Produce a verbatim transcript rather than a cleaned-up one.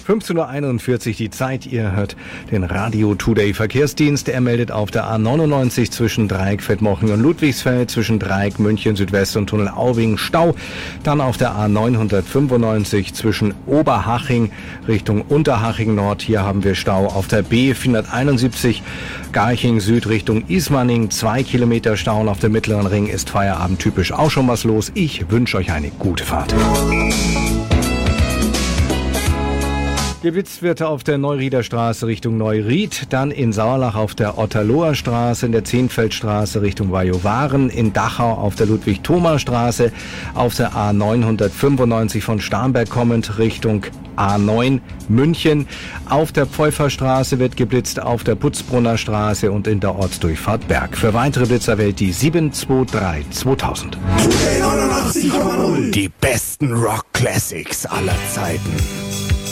fünfzehn Uhr einundvierzig die Zeit. Ihr hört den Radio Today Verkehrsdienst. Er meldet auf der A neunundneunzig zwischen Dreieck Feldmochen und Ludwigsfeld, zwischen Dreieck München Südwest und Tunnel Aubing Stau. Dann auf der A neunhundertfünfundneunzig zwischen Oberhaching Richtung Unterhaching Nord. Hier haben wir Stau auf der B vierhunderteinundsiebzig Garching Süd Richtung Ismaning. Zwei Kilometer Stau und auf dem Mittleren Ring ist Feierabend typisch auch schon was los. Ich wünsche euch eine gute Fahrt. Geblitzt wird auf der Neurieder Straße Richtung Neuried, dann in Sauerlach auf der Otterloher Straße, in der Zehnfeldstraße Richtung Weißwaren, in Dachau auf der Ludwig-Thoma-Straße, auf der A neunhundertfünfundneunzig von Starnberg kommend Richtung A neun München. Auf der Pfeuferstraße wird geblitzt, auf der Putzbrunner Straße und in der Ortsdurchfahrt Berg. Für weitere Blitzer wählt die sieben zwei drei zweitausend. Die besten Rock-Classics aller Zeiten.